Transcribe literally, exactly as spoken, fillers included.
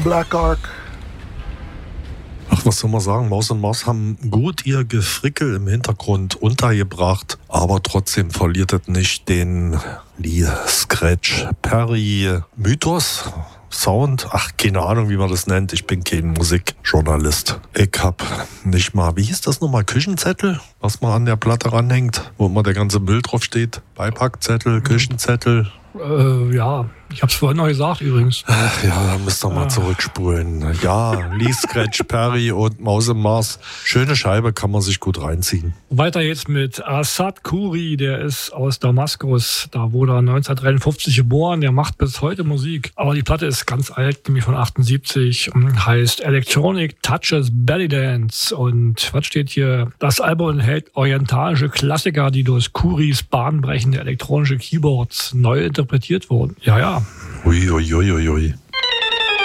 Black Ark. Ach, was soll man sagen? Maus und Mars haben gut ihr Gefrickel im Hintergrund untergebracht, aber trotzdem verliert es nicht den Lee Scratch Perry Mythos. Sound, ach, keine Ahnung, wie man das nennt. Ich bin kein Musikjournalist. Ich hab nicht mal, wie hieß das nochmal, Küchenzettel, was man an der Platte ranhängt, wo immer der ganze Müll drauf steht. Beipackzettel, Küchenzettel. Äh, ja, ich hab's vorhin noch gesagt übrigens. Ach ja, da müsst ihr mal zurückspulen. Ja, Lee Scratch Perry und Maus und Mars. Schöne Scheibe, kann man sich gut reinziehen. Weiter jetzt mit Asad Khoury, der ist aus Damaskus. Da wurde er neunzehnhundertdreiundfünfzig geboren, der macht bis heute Musik. Aber die Platte ist ganz alt, nämlich von achtundsiebzig und heißt Electronic Touches Belly Dance. Und was steht hier? Das Album enthält orientalische Klassiker, die durch Khourys bahnbrechende elektronische Keyboards neu interpretiert wurden. Ja, ja. Ui, ui, ui, ui.